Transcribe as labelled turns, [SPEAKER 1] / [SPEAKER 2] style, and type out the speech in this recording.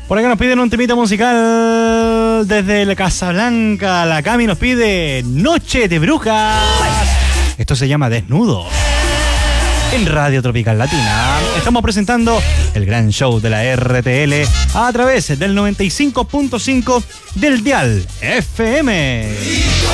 [SPEAKER 1] Por acá nos piden un temita musical desde la Casablanca. La Cami nos pide Noche de Brujas. Esto se llama Desnudos. En Radio Tropical Latina estamos presentando el gran show de la RTL a través del 95.5 del dial FM.